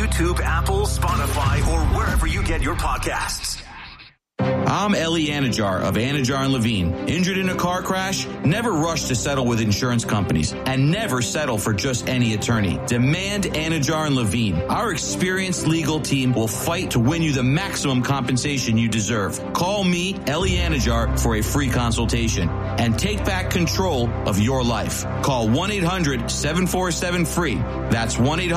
YouTube, Apple, Spotify, or wherever you get your podcasts. I'm Ellie Anajar of Anajar & Levine. Injured in a car crash? Never rush to settle with insurance companies, and never settle for just any attorney. Demand Anajar & Levine. Our experienced legal team will fight to win you the maximum compensation you deserve. Call me, Ellie Anajar, for a free consultation and take back control of your life. Call 1-800-747-FREE. That's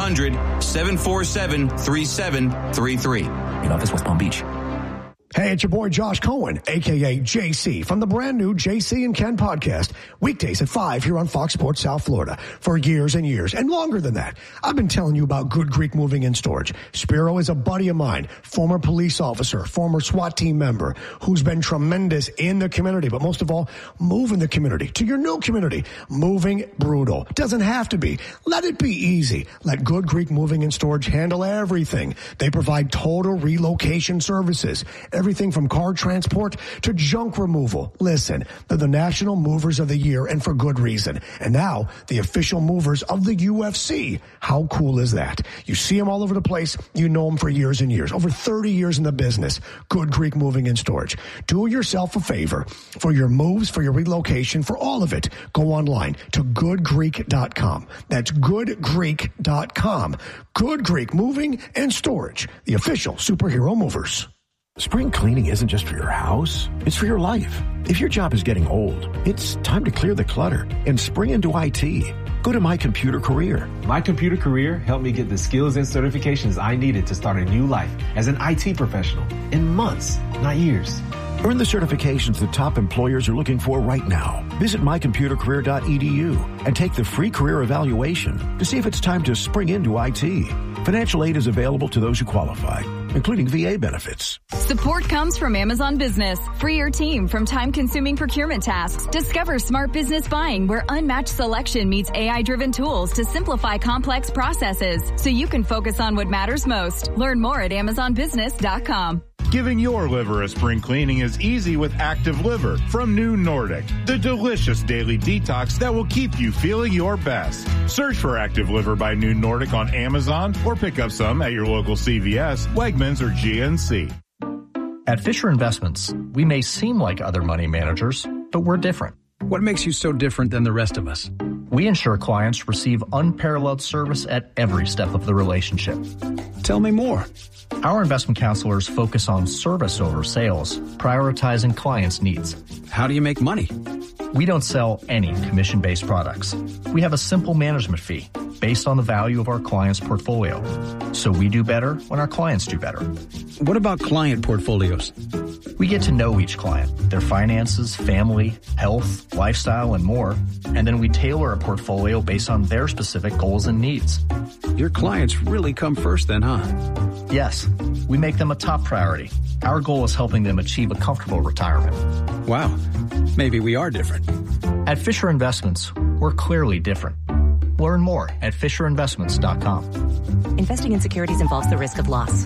1-800-747-3733. Main office, West Palm Beach. Hey, it's your boy Josh Cohen, a.k.a. JC, from the brand new JC and Ken podcast, weekdays at 5 here on Fox Sports South Florida. For years and years, and longer than that, I've been telling you about Good Greek Moving and Storage. Spiro is a buddy of mine, former police officer, former SWAT team member, who's been tremendous in the community, but most of all, moving the community to your new community. Moving brutal. Doesn't have to be. Let it be easy. Let Good Greek Moving and Storage handle everything. They provide total relocation services. Everything from car transport to junk removal. Listen, they're the National Movers of the Year, and for good reason. And now, the official movers of the UFC. How cool is that? You see them all over the place. You know them for years and years. Over 30 years in the business. Good Greek Moving and Storage. Do yourself a favor. For your moves, for your relocation, for all of it, go online to goodgreek.com. That's goodgreek.com. Good Greek Moving and Storage. The official superhero movers. Spring cleaning isn't just for your house, it's for your life. If your job is getting old, it's time to clear the clutter and spring into IT. Go to My Computer Career. My Computer Career helped me get the skills and certifications I needed to start a new life as an IT professional in months, not years. Earn the certifications that top employers are looking for right now. Visit mycomputercareer.edu and take the free career evaluation to see if it's time to spring into IT. Financial aid is available to those who qualify, including VA benefits. Support comes from Amazon Business. Free your team from time-consuming procurement tasks. Discover smart business buying where unmatched selection meets AI-driven tools to simplify complex processes so you can focus on what matters most. Learn more at AmazonBusiness.com. Giving your liver a spring cleaning is easy with Active Liver from New Nordic, the delicious daily detox that will keep you feeling your best. Search for Active Liver by New Nordic on Amazon or pick up some at your local CVS, Wegmans, or GNC. At Fisher Investments, we may seem like other money managers, but we're different. What makes you so different than the rest of us? We ensure clients receive unparalleled service at every step of the relationship. Tell me more. Our investment counselors focus on service over sales, prioritizing clients' needs. How do you make money? We don't sell any commission-based products. We have a simple management fee based on the value of our client's portfolio. So we do better when our clients do better. What about client portfolios? We get to know each client, their finances, family, health, lifestyle, and more, and then we tailor a portfolio based on their specific goals and needs. Your clients really come first then, huh? Yes, we make them a top priority. Our goal is helping them achieve a comfortable retirement. Wow, maybe we are different. At Fisher Investments, we're clearly different. Learn more at FisherInvestments.com. Investing in securities involves the risk of loss.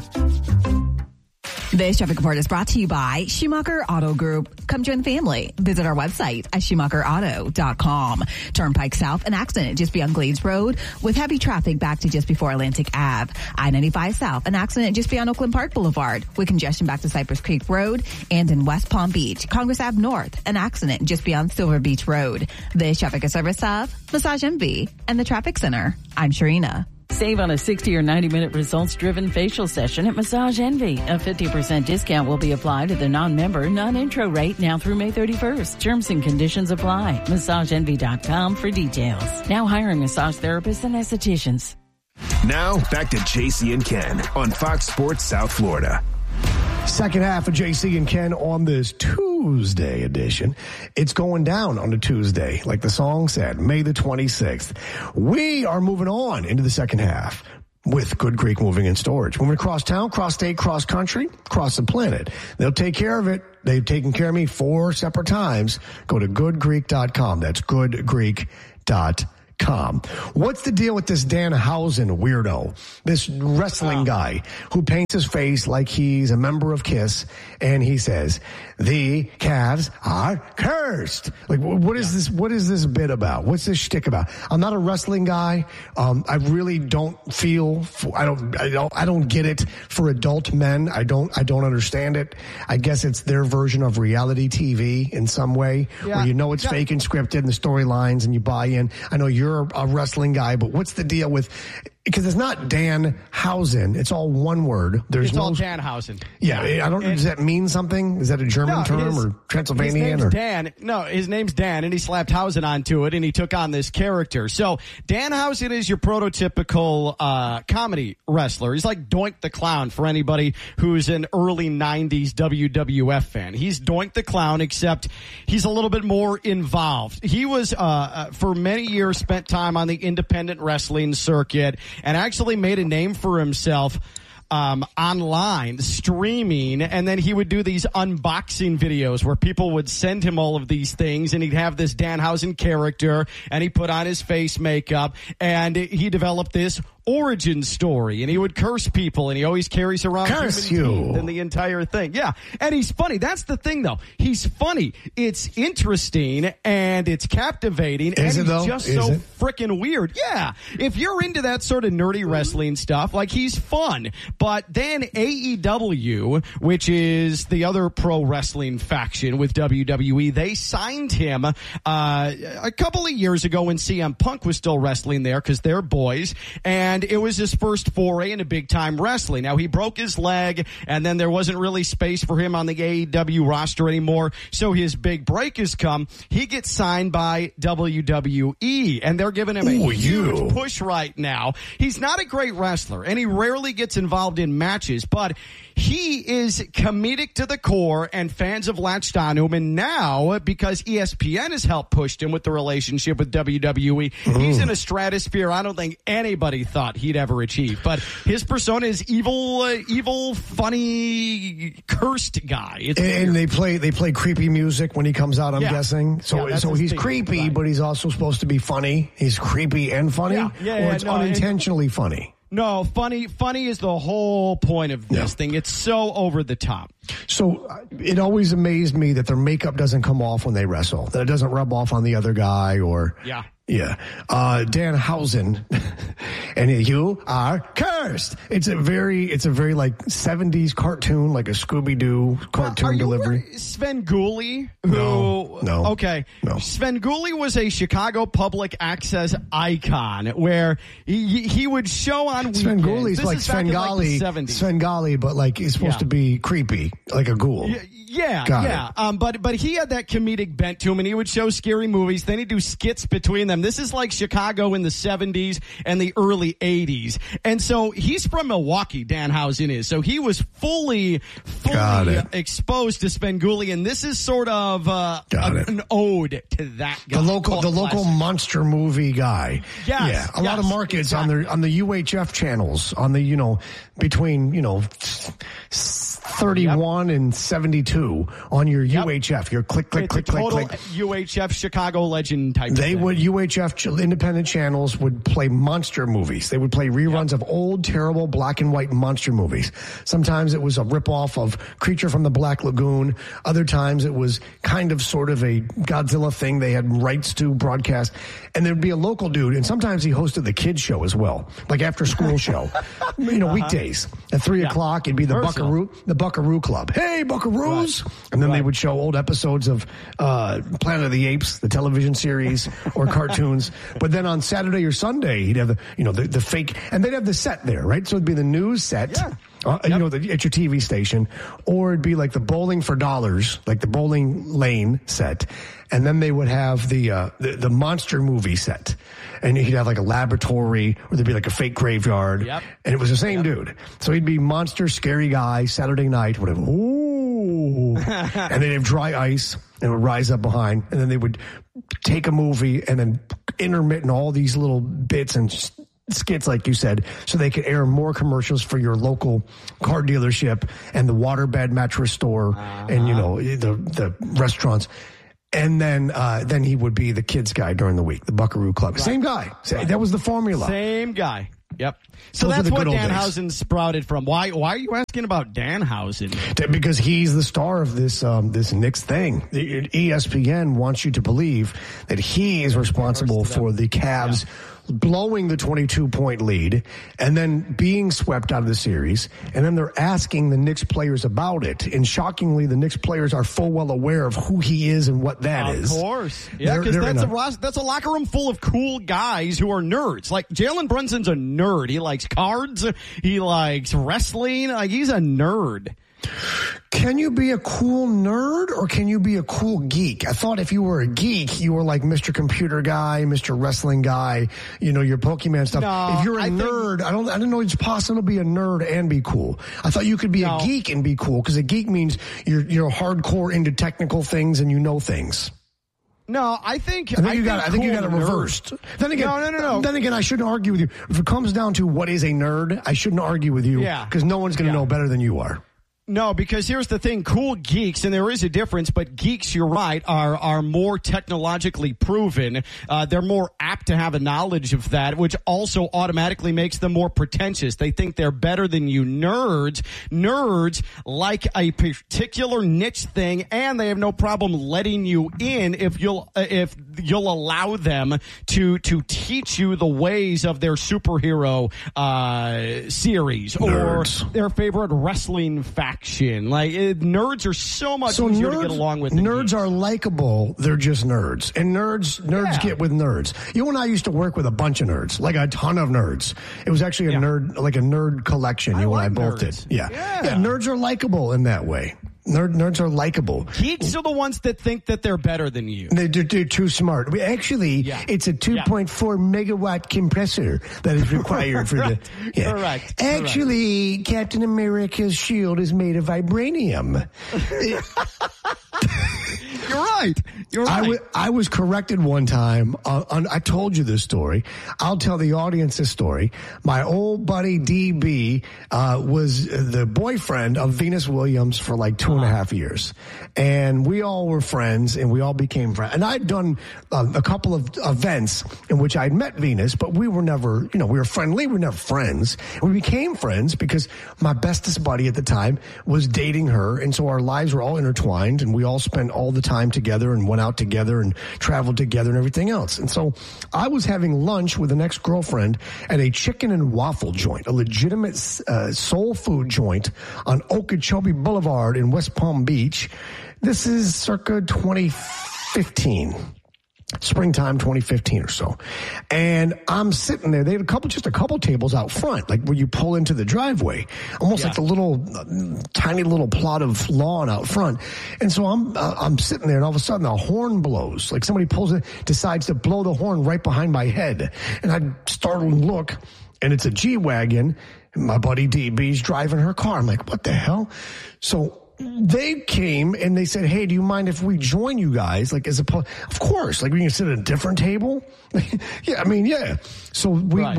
This traffic report is brought to you by Schumacher Auto Group. Come join the family. Visit our website at SchumacherAuto.com. Turnpike South, an accident just beyond Glades Road with heavy traffic back to just before Atlantic Ave. I-95 South, an accident just beyond Oakland Park Boulevard with congestion back to Cypress Creek Road. And in West Palm Beach, Congress Ave North, an accident just beyond Silver Beach Road. This traffic is service of Massage Envy and the Traffic Center. I'm Sharina. Save on a 60 or 90-minute results-driven facial session at Massage Envy. A 50% discount will be applied to the non-member, non-intro rate now through May 31st. Terms and conditions apply. MassageEnvy.com for details. Now hiring massage therapists and estheticians. Now, back to JC and Ken on Fox Sports South Florida. Second half of JC and Ken on this Tuesday edition. It's going down on a Tuesday, like the song said, May the 26th. We are moving on into the second half with Good Greek Moving and Storage. Moving across town, cross state, cross country, cross the planet. They'll take care of it. They've taken care of me 4 separate times. Go to goodgreek.com. That's goodgreek.com. What's the deal with this Danhausen weirdo? This wrestling guy who paints his face like he's a member of KISS, and he says, the calves are cursed. Like, what is this? What is this bit about? What's this shtick about? I'm not a wrestling guy. I really don't feel, I don't get it for adult men. I don't understand it. I guess it's their version of reality TV in some way, where you know it's fake and scripted and the storylines and you buy in. I know you're a wrestling guy, but what's the deal with, because it's not Danhausen. It's all one word. It's all Danhausen. Yeah, I don't. Does that mean something? Is that a German term or Transylvanian? His name's Dan, and he slapped Hausen onto it, and he took on this character. So Danhausen is your prototypical comedy wrestler. He's like Doink the Clown for anybody who's an early '90s WWF fan. He's Doink the Clown, except he's a little bit more involved. He was for many years spent time on the independent wrestling circuit, and actually made a name for himself online, streaming, and then he would do these unboxing videos where people would send him all of these things, and he'd have this Danhausen character, and he put on his face makeup, and he developed this origin story, and he would curse people, and he always carries around curse you and the entire thing. Yeah, and he's funny. That's the thing, though. He's funny. It's interesting and it's captivating. Is and it, he's though? just Is so it? freaking weird. Yeah, if you're into that sort of nerdy wrestling stuff, like, he's fun. But then AEW, which is the other pro wrestling faction with WWE, they signed him a couple of years ago when CM Punk was still wrestling there, because they're boys, and it was his first foray into big-time wrestling. Now, he broke his leg, and then there wasn't really space for him on the AEW roster anymore, so his big break has come. He gets signed by WWE, and they're giving him a huge push right now. He's not a great wrestler, and he rarely gets involved in matches, but he is comedic to the core, and fans have latched on to him. And now, because ESPN has helped push him with the relationship with WWE, he's in a stratosphere I don't think anybody thought he'd ever achieve. But his persona is evil, funny, cursed guy. And they play creepy music when he comes out, I'm guessing. So he's creepy, right, but he's also supposed to be funny. He's creepy and funny, or it's unintentionally funny. No, funny is the whole point of this thing. It's so over the top. So it always amazed me that their makeup doesn't come off when they wrestle, that it doesn't rub off on the other guy, or Danhausen, and you are cursed. It's a very like 70s cartoon, like a Scooby-Doo cartoon delivery. Svengoolie, No. Okay. No. Svengoolie was a Chicago public access icon where he would show on weekends. Svengoolie's like Svengali, but like he's supposed to be creepy, like a ghoul. But he had that comedic bent to him, and he would show scary movies. Then he'd do skits between them. This is like Chicago in the 70s and the early 80s. And so he's from Milwaukee, Danhausen is. So he was fully exposed to Svengoolie, and this is sort of an ode to that guy. The local monster movie guy. A lot of markets on the UHF channels, on the, between, 31 and 72 on your UHF. Your click. UHF Chicago legend type of thing. UHF independent channels would play monster movies. They would play reruns of old, terrible black and white monster movies. Sometimes it was a ripoff of Creature from the Black Lagoon. Other times it was kind of sort of a Godzilla thing they had rights to broadcast. And there'd be a local dude, and sometimes he hosted the kids show as well, like after school show. Weekdays at 3 o'clock, it'd be the Buckaroo Club. Hey, Buckaroos! Right. And then they would show old episodes of Planet of the Apes, the television series, or cartoons. But then on Saturday or Sunday, he'd have the fake, and they'd have the set there, right? So it'd be the news set. At your TV station, or it'd be like the Bowling for Dollars, like the bowling lane set, and then they would have the monster movie set, and he'd have like a laboratory, or there'd be like a fake graveyard, and it was the same dude. So he'd be monster, scary guy, Saturday night, whatever. Ooh, and they'd have dry ice, and it would rise up behind, and then they would take a movie and then intermittent all these little bits and skits, like you said, so they could air more commercials for your local car dealership and the waterbed mattress store and the restaurants. And then he would be the kids guy during the week, the Buckaroo Club. Right. Same guy. Right. That was the formula. Same guy. Yep. So that's what Danhausen sprouted from. Why are you asking about Danhausen? Because he's the star of this Knicks thing. ESPN wants you to believe that he is responsible for the Cavs blowing the 22-point lead and then being swept out of the series. And then they're asking the Knicks players about it. And shockingly, the Knicks players are full well aware of who he is and what that is. Of course. Yeah, because that's a locker room full of cool guys who are nerds. Like, Jalen Brunson's a nerd. He likes cards. He likes wrestling. Like, he's a nerd. Can you be a cool nerd or can you be a cool geek? I thought if you were a geek, you were like Mr. Computer Guy, Mr. Wrestling Guy, your Pokemon stuff. No, if you're a nerd, I don't know it's possible to be a nerd and be cool. I thought you could be a geek and be cool, because a geek means you're hardcore into technical things and you know things. No, I think you got it reversed. Then again, no. Then again, I shouldn't argue with you. If it comes down to what is a nerd, I shouldn't argue with you, because no one's going to know better than you are. No, because here's the thing. Cool geeks, and there is a difference, but geeks, you're right, are more technologically proven. They're more apt to have a knowledge of that, which also automatically makes them more pretentious. They think they're better than you. Nerds like a particular niche thing, and they have no problem letting you in if you'll allow them to teach you the ways of their superhero series or their favorite wrestling faction. Like, nerds are so much easier to get along with. Nerds are likable. They're just nerds. And nerds get with nerds. You and I used to work with a bunch of nerds, like a ton of nerds. It was actually a nerd collection. You and I both did. Yeah, nerds are likable in that way. Nerds are likable. Geeks are the ones that think that they're better than you. They're too smart. Actually, it's a 2.4 megawatt compressor that is required for the... Yeah. Correct. Actually, Captain America's shield is made of vibranium. You're right. I was corrected one time. I told you this story. I'll tell the audience this story. My old buddy DB was the boyfriend of Venus Williams for like 2.5 years. And we all were friends, and we all became friends. And I'd done a couple of events in which I'd met Venus, but we were never, we were friendly. We were never friends. We became friends because my bestest buddy at the time was dating her. And so our lives were all intertwined, and we all spent all the time together and went out together and traveled together and everything else. And so I was having lunch with an ex-girlfriend at a chicken and waffle joint, a legitimate soul food joint on Okeechobee Boulevard in West Palm Beach. This is circa 2015. Springtime 2015 or so. And I'm sitting there. They had just a couple tables out front, like where you pull into the driveway, almost like the little tiny little plot of lawn out front. And so I'm sitting there, and all of a sudden the horn blows. Like somebody decides to blow the horn right behind my head. And I startle and look, and it's a G-Wagon. And my buddy DB's driving her car. I'm like, what the hell? So they came and they said, hey, do you mind if we join you guys? Like, of course, like we can sit at a different table. Yeah. So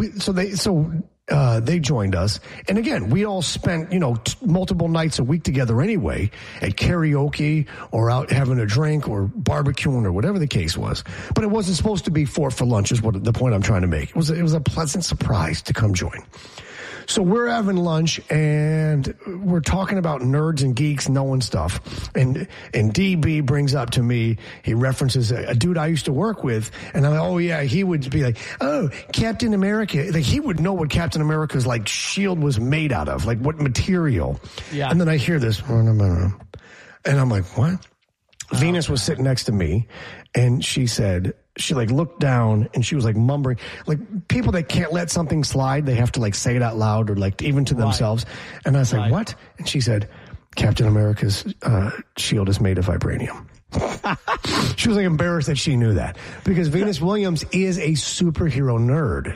they joined us. And again, we all spent, multiple nights a week together anyway, at karaoke or out having a drink or barbecuing or whatever the case was. But it wasn't supposed to be for lunch is what the point I'm trying to make. It was a pleasant surprise to come join. So we're having lunch, and we're talking about nerds and geeks knowing stuff. And DB brings up to me, he references a dude I used to work with, and I'm like, oh yeah, he would be like, oh, Captain America. Like, he would know what Captain America's like shield was made out of, like what material. Yeah. And then I hear this, and I'm like, what? Venus was sitting next to me, and she looked down, and she was like mumbling, like people that can't let something slide, they have to like say it out loud or like even to themselves. And I was like, what? And she said, Captain America's shield is made of vibranium. She was like embarrassed that she knew that, because Venus Williams is a superhero nerd.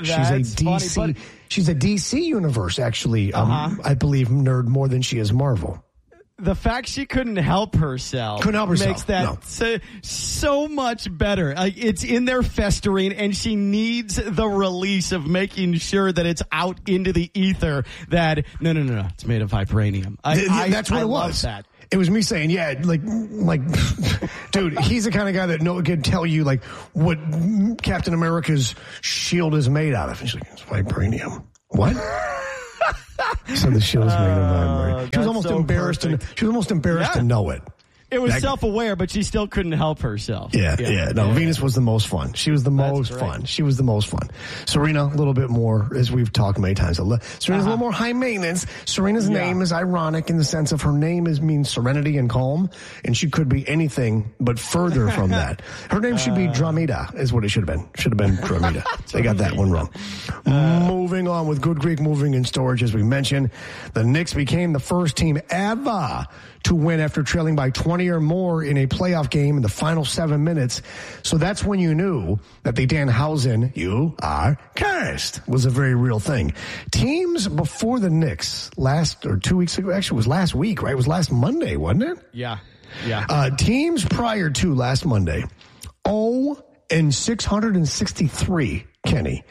She's a DC universe, actually. I believe nerd more than she is Marvel. the fact she couldn't help herself makes that so much better. It's in there festering, and she needs the release of making sure that it's out into the ether that, no, it's made of vibranium. That's what it was. That. It was me saying, like, dude, he's the kind of guy that could tell you, like, what Captain America's shield is made out of. And she's like, it's vibranium. What? So the shield is made of vibranium. She was almost embarrassed. She was almost embarrassed to know it. It was self-aware, but she still couldn't help herself. No, Venus was the most fun. She was the most fun. She was the most fun. Serena, a little bit more, as we've talked many times. Serena's a little more high maintenance. Serena's name is ironic in the sense of her name means serenity and calm, and she could be anything but further from that. Her name should be Dramita, is what it should have been. Should have been Dramita. They got that one wrong. Moving on with Good Greek Moving and Storage, as we mentioned, the Knicks became the first team ever to win after trailing by 20 or more in a playoff game in the final 7 minutes. So that's when you knew that the Danhausen, you are cursed, was a very real thing. Teams before the Knicks 2 weeks ago, actually it was last week, right? It was last Monday, wasn't it? Yeah. Teams prior to last Monday, 0-663, Kenny.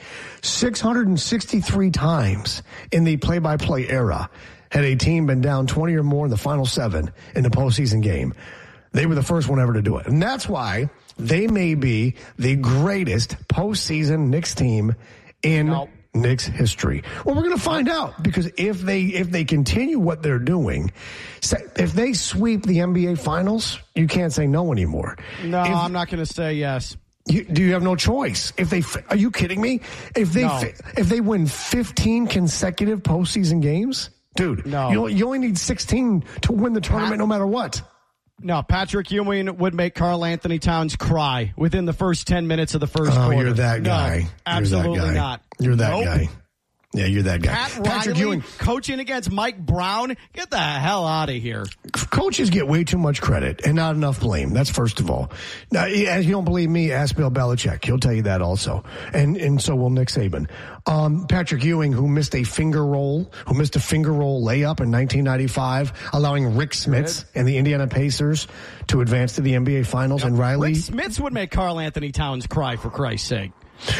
663 times in the play-by-play era had a team been down 20 or more in the final 7 in the postseason game. They were the first one ever to do it. And that's why they may be the greatest postseason Knicks team in Knicks history. Well, we're going to find out, because if they continue what they're doing, if they sweep the NBA Finals, you can't say no anymore. No, I'm not going to say yes. Do you have no choice? Are you kidding me? If they win 15 consecutive postseason games, dude, you only need 16 to win the tournament no matter what. No, Patrick Ewing would make Karl Anthony Towns cry within the first 10 minutes of the first quarter. You're that guy. No, absolutely not. You're that guy. Yeah, you're that guy. Patrick Ewing coaching against Mike Brown. Get the hell out of here. Coaches get way too much credit and not enough blame. That's first of all. Now, as you don't believe me, ask Bill Belichick. He'll tell you that also. And so will Nick Saban. Patrick Ewing, who missed a finger roll layup in 1995, allowing Rick Smits and the Indiana Pacers to advance to the NBA Finals. And Riley. Rick Smits would make Karl Anthony Towns cry, for Christ's sake.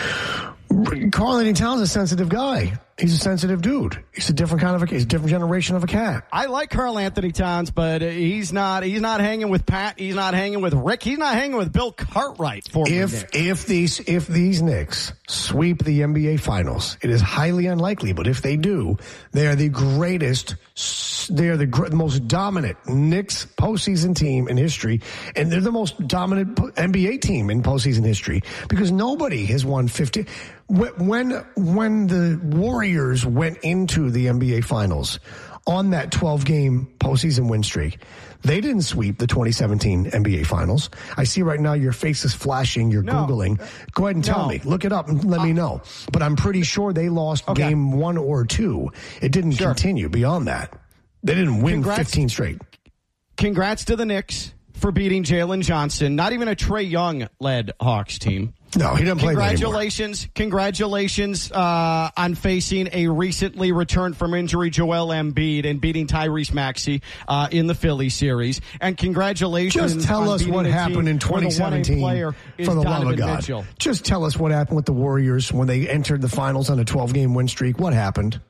Karl Anthony Towns is a sensitive guy. He's a sensitive dude. He's a different generation of a cat. I like Karl Anthony Towns, but he's not hanging with Pat. He's not hanging with Rick. He's not hanging with Bill Cartwright. If these Knicks sweep the NBA Finals, it is highly unlikely, but if they do, they are the greatest. They are the most dominant Knicks postseason team in history, and they're the most dominant NBA team in postseason history, because nobody has won 50. When the Warriors went into the NBA Finals on that 12-game postseason win streak, they didn't sweep the 2017 NBA Finals. I see right now your face is flashing. You're Googling. Go ahead and tell me. Look it up and let me know. But I'm pretty sure they lost game 1 or 2. It didn't continue beyond that. They didn't win 15 straight. Congrats to the Knicks for beating Jalen Johnson. Not even a Trae Young-led Hawks team. No, he doesn't play that Congratulations on facing a recently returned from injury Joel Embiid and beating Tyrese Maxey in the Philly series. And congratulations. Just tell us what happened in 2017 for the love of God. Mitchell. Just tell us what happened with the Warriors when they entered the finals on a 12-game win streak. What happened?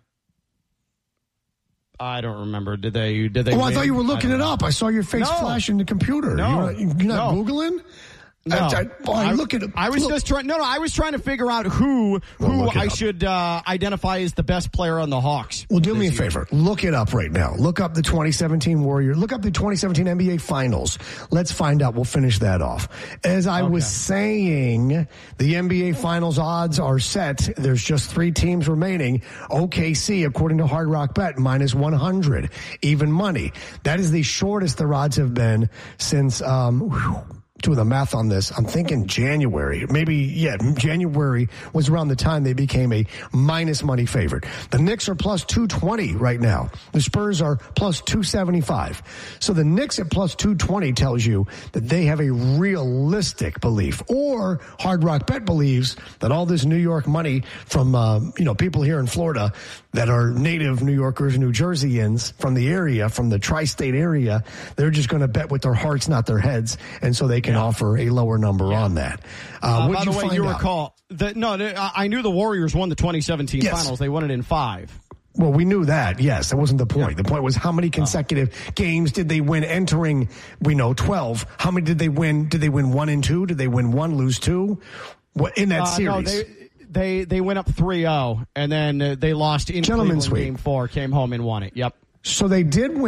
I don't remember. Did they Oh, I thought you were looking it up. I saw your face flash in the computer. No. You're not Googling? No, I was trying to figure out who I should identify as the best player on the Hawks. Well, do me a favor. Look it up right now. Look up the 2017 Warriors. Look up the 2017 NBA Finals. Let's find out. We'll finish that off. As I was saying, the NBA Finals odds are set. There's just 3 teams remaining. OKC, according to Hard Rock Bet, minus 100. Even money. That is the shortest their odds have been since doing the math on this, I'm thinking January. January was around the time they became a minus money favorite. The Knicks are plus 220 right now. The Spurs are plus 275. So the Knicks at plus 220 tells you that they have a realistic belief, or Hard Rock Bet believes that all this New York money from people here in Florida that are native New Yorkers, New Jerseyans from the area, from the tri-state area, they're just going to bet with their hearts, not their heads, and so they can offer a lower number on that. By the way, you recall I knew the Warriors won the 2017 finals. They won it in 5. Well, we knew that. Yes, that wasn't the point. The point was how many consecutive games did they win entering, 12. How many did they win? Did they win 1 and 2? Did they win 1, lose 2? In that series? No, they went up 3-0, and then they lost in Cleveland game 4, came home and won it. Yep. So they did win.